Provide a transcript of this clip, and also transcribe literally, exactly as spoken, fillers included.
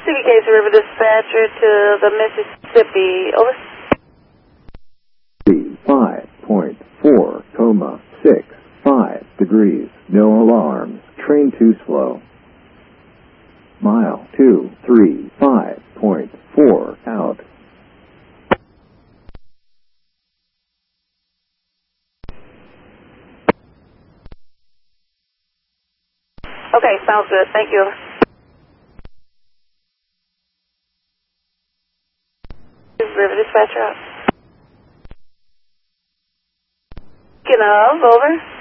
City Case River dispatcher to the Mississippi. Over. five point four, comma, six, five degrees. No alarms. Train too slow. Mile two three five point four out. Okay, sounds good. Thank you. River dispatcher out. Speaking of, over.